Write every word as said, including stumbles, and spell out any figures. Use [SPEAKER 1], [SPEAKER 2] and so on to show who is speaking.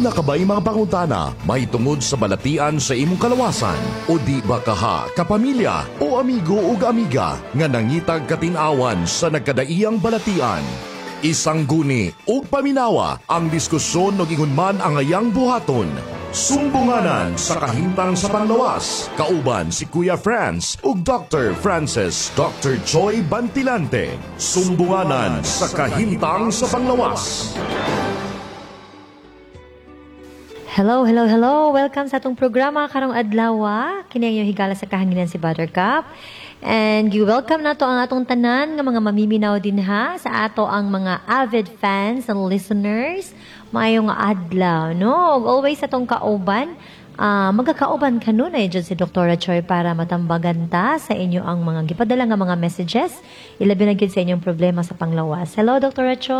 [SPEAKER 1] Adla ka ba'y mga pangutana, may tungod sa balatian sa imong kalawasan? O di ba kaha, kapamilya o amigo o amiga nga nangitag katinawan sa nagkadaiyang balatian? Isang guni o paminawa ang diskusyon no gingon man ang ayang buhaton. Sumbunganan sa kahintang sa panlawas. Kauban si Kuya Franz ug Doctor Francis Doctor Choi Bantilante. Sumbunganan sa kahintang sa panlawas.
[SPEAKER 2] Hello, hello, hello. Welcome sa atong programa karong adlaw. Kini ang iyong higala sa kahanginan si Buttercup. And you welcome na to ang atong tanan nga mga mamiminaw din ha sa ato ang mga avid fans and listeners. Mayong adlaw, no? Always atong kauban. Uh, magkakauban kanunay dyan si Doktora Choi para matambagan ta sa inyo ang mga gipadala nga mga messages. Ilabi na gyud sa inyong problema sa panglawas. Hello, Doktora Choi.